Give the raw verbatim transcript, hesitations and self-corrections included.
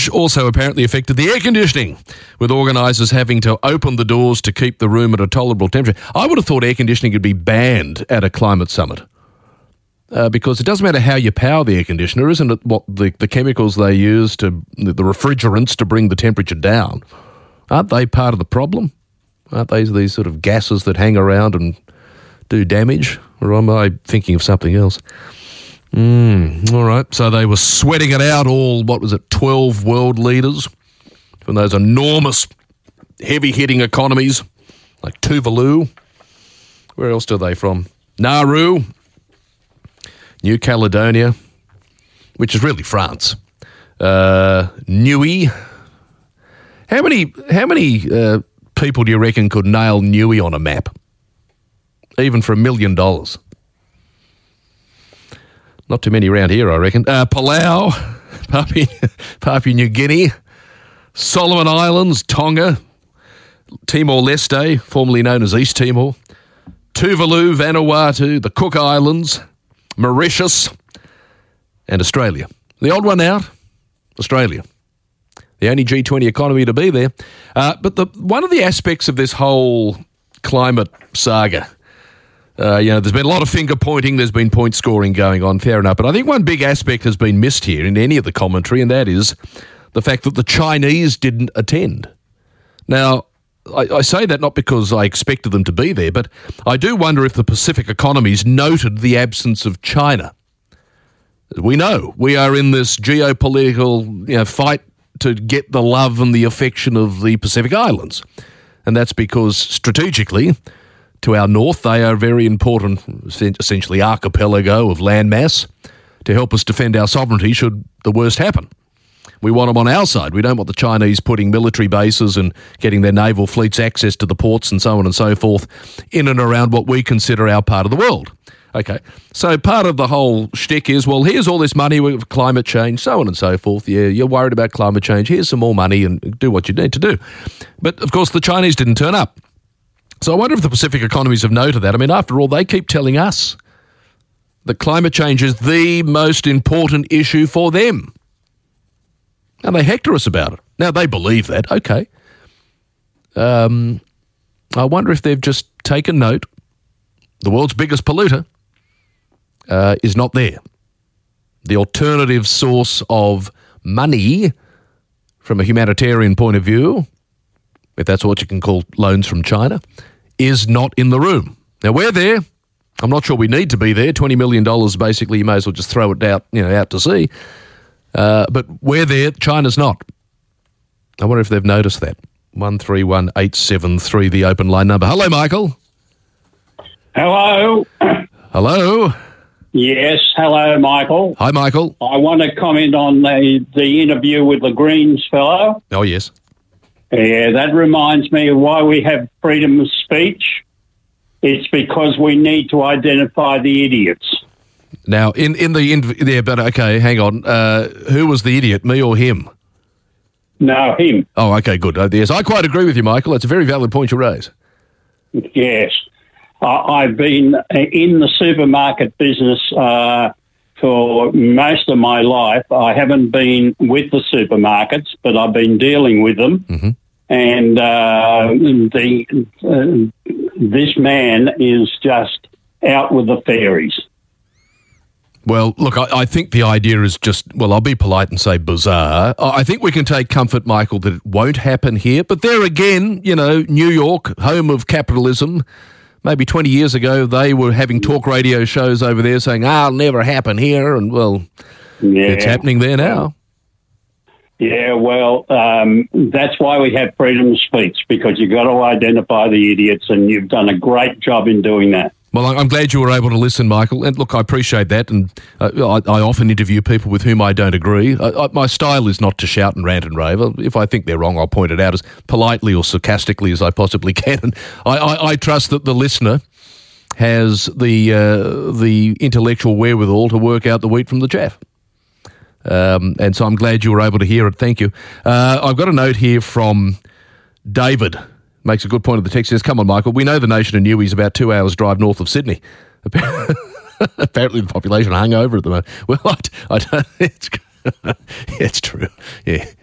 which also apparently affected the air conditioning, with organisers having to open the doors to keep the room at a tolerable temperature. I would have thought air conditioning could be banned at a climate summit. Uh, because it doesn't matter how you power the air conditioner, isn't it what the, the chemicals they use, to the refrigerants to bring the temperature down? Aren't they part of the problem? Aren't they these sort of gases that hang around and do damage? Or am I thinking of something else? Mm, all right, so they were sweating it out, all, what was it, twelve world leaders from those enormous, heavy-hitting economies like Tuvalu. Where else are they from? Nauru. New Caledonia, which is really France. Uh, Niue. How many how many uh, people do you reckon could nail Niue on a map? Even for a million dollars. Not too many around here, I reckon. Uh, Palau, Papua, Papua New Guinea, Solomon Islands, Tonga, Timor-Leste, formerly known as East Timor, Tuvalu, Vanuatu, the Cook Islands, Mauritius, and Australia. The odd one out, Australia. The only G twenty economy to be there. Uh, but the one of the aspects of this whole climate saga, uh, you know, there's been a lot of finger pointing, there's been point scoring going on, fair enough. But I think one big aspect has been missed here in any of the commentary, and that is the fact that the Chinese didn't attend. Now, I, I say that not because I expected them to be there, but I do wonder if the Pacific economies noted the absence of China. We know we are in this geopolitical, you know, fight to get the love and the affection of the Pacific Islands. And that's because strategically, to our north, they are a very important, essentially archipelago of landmass to help us defend our sovereignty should the worst happen. We want them on our side. We don't want the Chinese putting military bases and getting their naval fleets access to the ports and so on and so forth in and around what we consider our part of the world. Okay, so part of the whole shtick is, well, here's all this money with climate change, so on and so forth. Yeah, you're worried about climate change. Here's some more money and do what you need to do. But, of course, the Chinese didn't turn up. So I wonder if the Pacific economies have noted that. I mean, after all, they keep telling us that climate change is the most important issue for them. And they hector us about it. Now, they believe that. Okay. Um, I wonder if they've just taken note. The world's biggest polluter uh, is not there. The alternative source of money from a humanitarian point of view, if that's what you can call loans from China, is not in the room. Now, we're there. I'm not sure we need to be there. twenty million dollars, basically, you may as well just throw it out, you know, out to sea. Uh, but we're there, China's not. I wonder if they've noticed that. one three one eight seven three, the open line number. Hello, Michael. Hello. Hello. Yes, hello, Michael. Hi, Michael. I want to comment on the, the interview with the Greens fellow. Oh, yes. Yeah, that reminds me of why we have freedom of speech. It's because we need to identify the idiots. Now, in, in the... In, yeah, but okay, hang on. Uh, who was the idiot, me or him? No, him. Oh, okay, good. Uh, yes, I quite agree with you, Michael. That's a very valid point you raise. Yes. Uh, I've been in the supermarket business uh, for most of my life. I haven't been with the supermarkets, but I've been dealing with them. Mm-hmm. And uh, the uh, this man is just out with the fairies. Well, look, I, I think the idea is just, well, I'll be polite and say bizarre. I think we can take comfort, Michael, that it won't happen here. But there again, you know, New York, home of capitalism, maybe twenty years ago, they were having talk radio shows over there saying, ah, it'll never happen here. And, well, yeah. It's happening there now. Yeah, well, um, that's why we have freedom of speech, because you've got to identify the idiots, and you've done a great job in doing that. Well, I'm glad you were able to listen, Michael. And look, I appreciate that. And uh, I, I often interview people with whom I don't agree. I, I, my style is not to shout and rant and rave. If I think they're wrong, I'll point it out as politely or sarcastically as I possibly can. And I, I, I trust that the listener has the uh, the intellectual wherewithal to work out the wheat from the chaff. Um, and so I'm glad you were able to hear it. Thank you. Uh, I've got a note here from David. Makes a good point of the text. Says, come on, Michael. We know the nation of Niue is about two hours drive north of Sydney. Apparently the population are hungover at the moment. Well, I, I don't... It's, it's true. Yeah.